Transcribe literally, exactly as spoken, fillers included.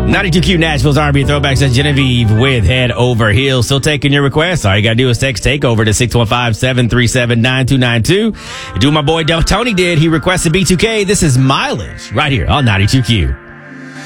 ninety-two Q Nashville's R and B Throwbacks. That's Genevieve with Head Over Heels. Still taking your requests. All you got to do is text TAKEOVER to six one five, seven three seven, nine two nine two. Do what my boy Del Tony did. He requested B two K. This is Mileage right here on ninety-two Q.